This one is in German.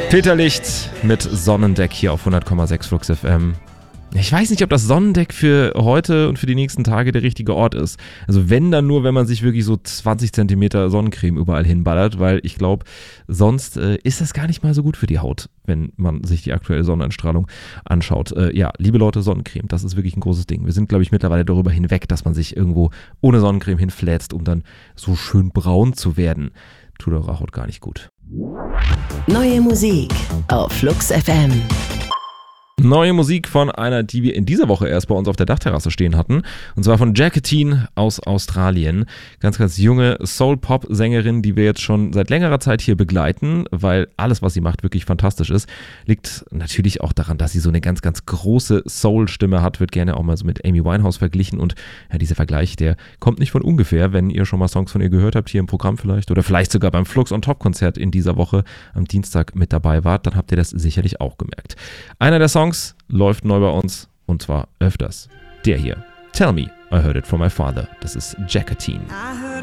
Peter Licht mit Sonnendeck hier auf 100,6 Flux FM. Ich weiß nicht, ob das Sonnendeck für heute und für die nächsten Tage der richtige Ort ist. Also wenn, dann nur, wenn man sich wirklich so 20 cm Sonnencreme überall hinballert, weil ich glaube, sonst ist das gar nicht mal so gut für die Haut, wenn man sich die aktuelle Sonneneinstrahlung anschaut. Ja, liebe Leute, Sonnencreme, das ist wirklich ein großes Ding. Wir sind, glaube ich, mittlerweile darüber hinweg, dass man sich irgendwo ohne Sonnencreme hinflätzt, um dann so schön braun zu werden. Tut eurer Haut gar nicht gut. Neue Musik auf Flux FM. Neue Musik von einer, die wir in dieser Woche erst bei uns auf der Dachterrasse stehen hatten. Und zwar von Jacqueline aus Australien. Ganz, ganz junge Soul-Pop-Sängerin, die wir jetzt schon seit längerer Zeit hier begleiten, weil alles, was sie macht, wirklich fantastisch ist. Liegt natürlich auch daran, dass sie so eine ganz, ganz große Soul-Stimme hat. Wird gerne auch mal so mit Amy Winehouse verglichen. Und ja, dieser Vergleich, der kommt nicht von ungefähr, wenn ihr schon mal Songs von ihr gehört habt, hier im Programm vielleicht. Oder vielleicht sogar beim Flux on Top-Konzert in dieser Woche am Dienstag mit dabei wart. Dann habt ihr das sicherlich auch gemerkt. Einer der Songs läuft neu bei uns und zwar öfters. Der hier. Tell Me, I Heard It From My Father. Das ist Jacqueline. I